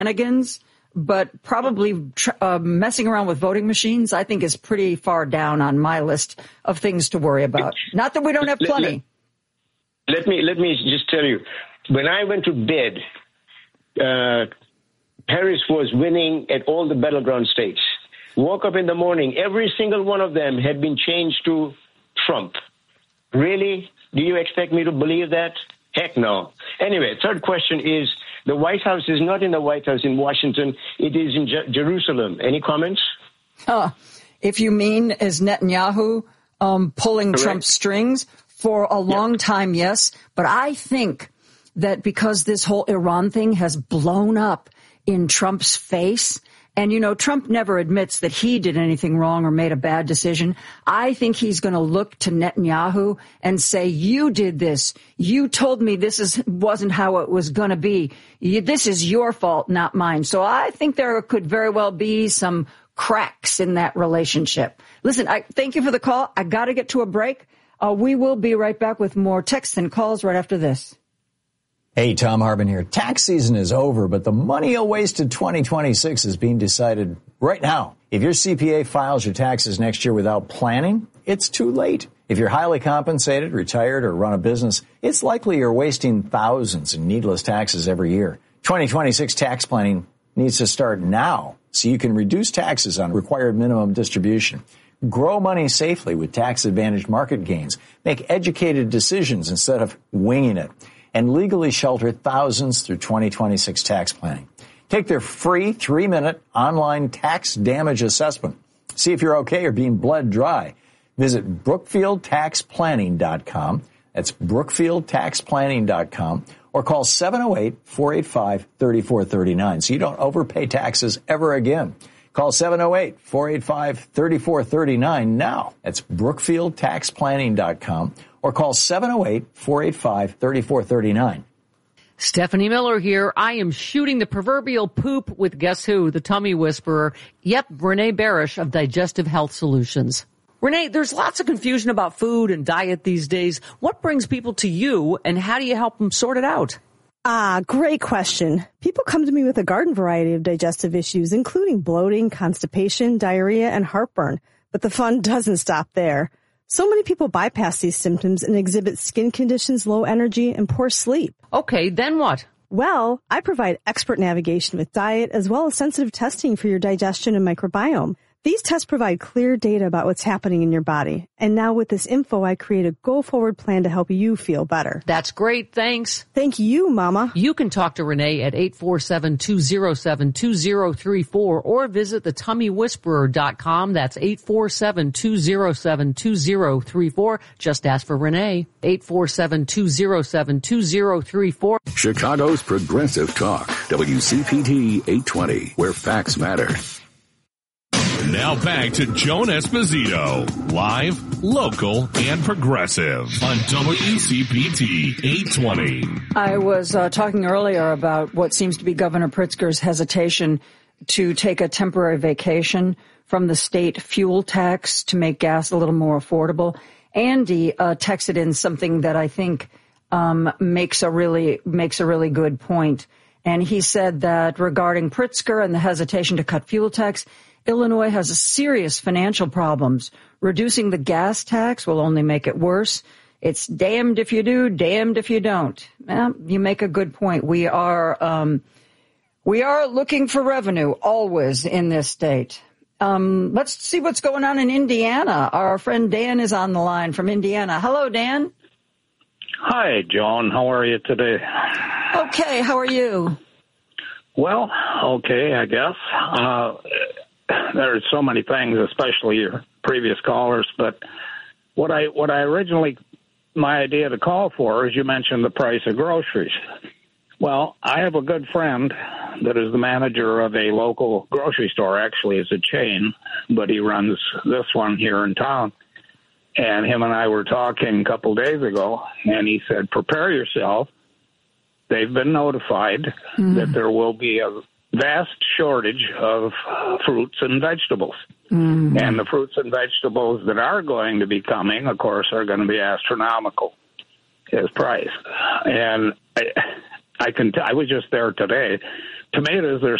shenanigans, but probably messing around with voting machines, I think, is pretty far down on my list of things to worry about. Not that we don't have plenty. Let me just tell you, when I went to bed, Harris was winning at all the battleground states. Woke up in the morning, every single one of them had been changed to Trump. Really? Do you expect me to believe that? Heck no. Anyway, third question is, the White House is not in the White House in Washington. It is in Jerusalem. Any comments? If you mean, is Netanyahu pulling Correct. Trump's strings? For a long time, yes. But I think that because this whole Iran thing has blown up in Trump's face, and, Trump never admits that he did anything wrong or made a bad decision. I think he's going to look to Netanyahu and say, you did this. You told me this wasn't how it was going to be. This is your fault, not mine. So I think there could very well be some cracks in that relationship. Listen, I thank you for the call. I got to get to a break. We will be right back with more texts and calls right after this. Hey, Tom Harbin here. Tax season is over, but the money you'll waste in 2026 is being decided right now. If your CPA files your taxes next year without planning, it's too late. If you're highly compensated, retired, or run a business, it's likely you're wasting thousands in needless taxes every year. 2026 tax planning needs to start now so you can reduce taxes on required minimum distribution. Grow money safely with tax-advantaged market gains. Make educated decisions instead of winging it. And legally shelter thousands through 2026 tax planning. Take their free 3-minute online tax damage assessment. See if you're okay or being bled dry. Visit BrookfieldTaxPlanning.com. That's BrookfieldTaxPlanning.com. Or call 708-485-3439 so you don't overpay taxes ever again. Call 708-485-3439 now. That's BrookfieldTaxPlanning.com. Or call 708-485-3439. Stephanie Miller here. I am shooting the proverbial poop with guess who? The tummy whisperer. Yep, Renee Barish of Digestive Health Solutions. Renee, there's lots of confusion about food and diet these days. What brings people to you, and how do you help them sort it out? Great question. People come to me with a garden variety of digestive issues, including bloating, constipation, diarrhea, and heartburn. But the fun doesn't stop there. So many people bypass these symptoms and exhibit skin conditions, low energy, and poor sleep. Okay, then what? Well, I provide expert navigation with diet as well as sensitive testing for your digestion and microbiome. These tests provide clear data about what's happening in your body. And now with this info, I create a go-forward plan to help you feel better. That's great. Thanks. Thank you, Mama. You can talk to Renee at 847-207-2034 or visit thetummywhisperer.com. That's 847-207-2034. Just ask for Renee. 847-207-2034. Chicago's Progressive Talk. WCPT 820, where facts matter. Now back to Joan Esposito, live, local, and progressive on WCPT 820. I was talking earlier about what seems to be Governor Pritzker's hesitation to take a temporary vacation from the state fuel tax to make gas a little more affordable. Andy texted in something that I think makes a really good point. And he said that regarding Pritzker and the hesitation to cut fuel tax, Illinois has serious financial problems. Reducing the gas tax will only make it worse. It's damned if you do, damned if you don't. Well, you make a good point. We are looking for revenue always in this state. Let's see what's going on in Indiana. Our friend Dan is on the line from Indiana. Hello, Dan. Hi, Joan. How are you today? Okay. How are you? Well, okay, I guess. There's so many things, especially your previous callers, but what I originally, my idea to call for is you mentioned the price of groceries. Well, I have a good friend that is the manager of a local grocery store. Actually, it's a chain, but he runs this one here in town. And him and I were talking a couple days ago, and he said, prepare yourself. They've been notified that there will be a vast shortage of fruits and vegetables. And the fruits and vegetables that are going to be coming, of course, are going to be astronomical as price. And I was just there today tomatoes, they're